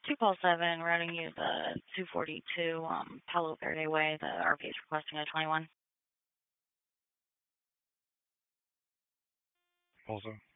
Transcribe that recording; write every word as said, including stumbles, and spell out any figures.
two Paul seven, routing you the two forty-two um, Palo Verde Way. The R P is requesting a twenty-one. Also.